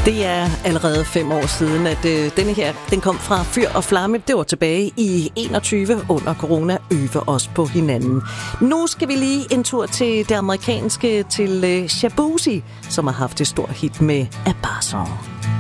Det er allerede 5 år siden, at denne her, den kom fra Fyr og Flamme. Det var tilbage i 21 under corona. Øve os på hinanden. Nu skal vi lige en tur til det amerikanske, til Shaboozey, som har haft et stort hit med A Bar Song.